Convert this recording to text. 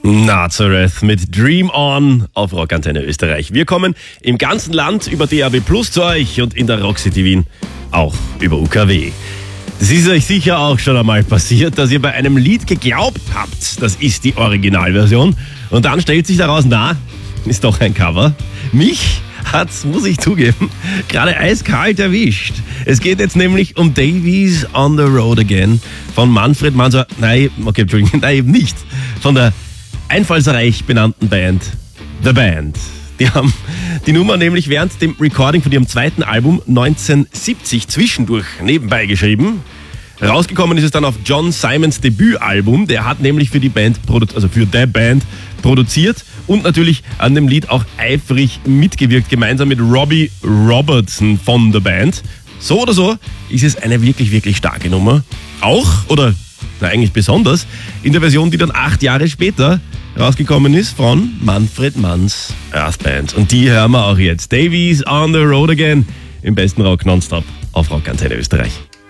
Nazareth mit Dream On auf Rock Antenne Österreich. Wir kommen im ganzen Land über DAB+ zu euch und in der Rock City Wien auch über UKW. Es ist euch sicher auch schon einmal passiert, dass ihr bei einem Lied geglaubt habt, das ist die Originalversion, und dann stellt sich daraus, ist doch ein Cover. Mich hat's, muss ich zugeben, gerade eiskalt erwischt. Es geht jetzt nämlich um Davies on the Road Again von Manfred Mann. Nein, eben nicht. Von der einfallsreich benannten Band The Band. Die haben die Nummer nämlich während dem Recording von ihrem zweiten Album 1970 zwischendurch nebenbei geschrieben. Rausgekommen ist es dann auf John Simons Debütalbum. Der hat nämlich für die Band, für The Band produziert und natürlich an dem Lied auch eifrig mitgewirkt, gemeinsam mit Robbie Robertson von The Band. So oder so ist es eine wirklich, wirklich starke Nummer. Auch, oder eigentlich besonders, in der Version, die dann 8 Jahre später rausgekommen ist von Manfred Manns Earth Band. Und die hören wir auch jetzt. Davies on the Road Again im besten Rock nonstop auf Rock Antenne Österreich.